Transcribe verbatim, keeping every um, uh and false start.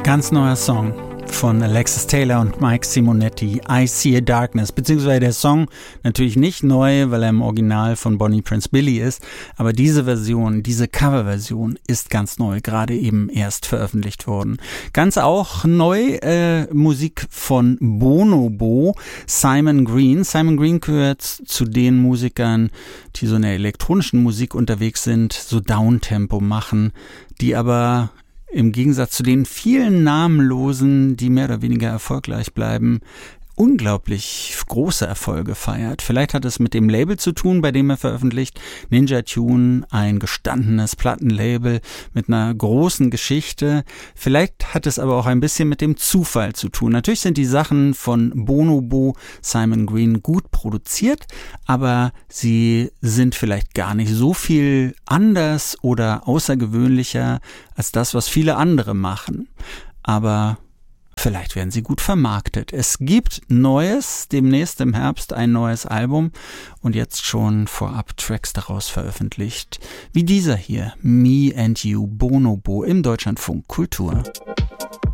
Ganz neuer Song von Alexis Taylor und Mike Simonetti, I See a Darkness, beziehungsweise der Song natürlich nicht neu, weil er im Original von Bonnie Prince Billy ist, aber diese Version, diese Coverversion ist ganz neu, gerade eben erst veröffentlicht worden. Ganz auch neu äh, Musik von Bonobo, Simon Green. Simon Green gehört zu den Musikern, die so in der elektronischen Musik unterwegs sind, so Downtempo machen, die aber im Gegensatz zu den vielen Namenlosen, die mehr oder weniger erfolgreich bleiben, unglaublich große Erfolge feiert. Vielleicht hat es mit dem Label zu tun, bei dem er veröffentlicht. Ninja Tune, ein gestandenes Plattenlabel mit einer großen Geschichte. Vielleicht hat es aber auch ein bisschen mit dem Zufall zu tun. Natürlich sind die Sachen von Bonobo, Simon Green gut produziert, aber sie sind vielleicht gar nicht so viel anders oder außergewöhnlicher als das, was viele andere machen. Aber vielleicht werden sie gut vermarktet. Es gibt Neues, demnächst im Herbst ein neues Album und jetzt schon vorab Tracks daraus veröffentlicht, wie dieser hier, Me and You, Bonobo im Deutschlandfunk Kultur.